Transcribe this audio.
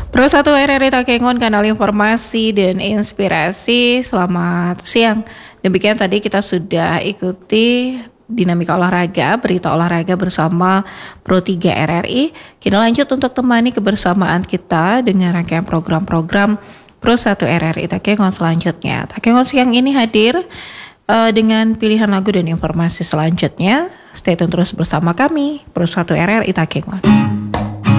Pro 1 RRI Takengon, kanal informasi dan inspirasi. Selamat siang. Demikian tadi kita sudah ikuti dinamika olahraga, berita olahraga bersama Pro 3 RRI. Kita lanjut untuk temani kebersamaan kita dengan rangkaian program-program Pro 1 RRI Takengon selanjutnya. Takengon siang ini hadir dengan pilihan lagu dan informasi selanjutnya. Stay tune terus bersama kami, Pro 1 RRI Takengon.